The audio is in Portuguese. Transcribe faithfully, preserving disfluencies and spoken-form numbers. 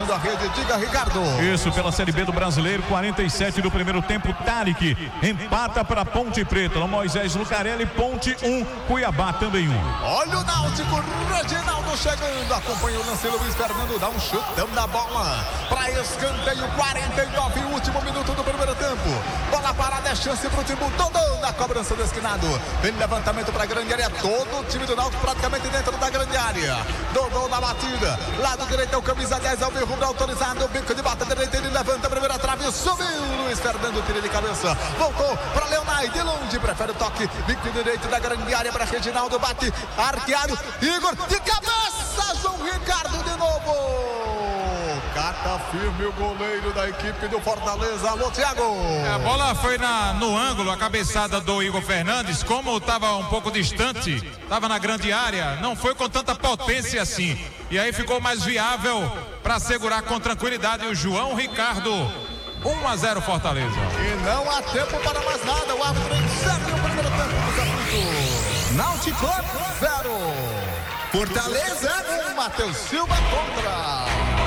invadindo a rede. Diga, Ricardo. Isso, pela Série B do Brasileiro, quarenta e sete do primeiro tempo. Tarek empata para Ponte Preta. Moisés Lucarelli, Ponte um, Cuiabá também um. Olha o Náutico, Reginaldo chegando. Acompanha o lance, Luiz Fernando dá um chutão da bola para escanteio. Quarenta e nove, último minuto do primeiro tempo. Bola parada, é chance para o Timbu. Dodô na cobrança do esquinado. Vem levantamento para a grande área. Todo o time do Náutico praticamente dentro da grande área. Dodô na batida. Lado direito é o camisa dez, Alvin Rubro autorizado. Bico de bata direita, ele levanta a primeira trave. Subiu Luiz Fernando, tira de cabeça. Voltou para Leonai, de longe, prefere o toque. Bico direito da grande área para Reginaldo. Bate, arqueado. Igor, de cabeça. João Ricardo de novo. Cata firme o goleiro da equipe do Fortaleza. Alô, Thiago. A bola foi na, no ângulo, a cabeçada do Igor Fernandes. Como estava um pouco distante, estava na grande área, não foi com tanta potência assim. E aí ficou mais viável para segurar com tranquilidade o João Ricardo. um a zero Fortaleza. E não há tempo para mais nada. O árbitro encerra o primeiro tempo dos aflitos. Náutico zero. Fortaleza um. Matheus Silva contra.